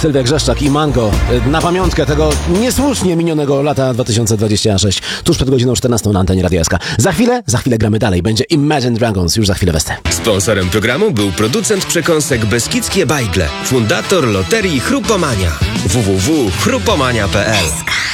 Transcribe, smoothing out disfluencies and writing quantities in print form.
Sylwia Grzeszczak i Mango. Na pamiątkę tego niesłusznie minionego lata 2026. Tuż przed godziną 14 na antenie Radia SK. Za chwilę gramy dalej. Będzie Imagine Dragons. Już za chwilę westę. Sponsorem programu był producent przekąsek Beskidzkie Bajgle, fundator loterii Chrupomania. www.chrupomania.pl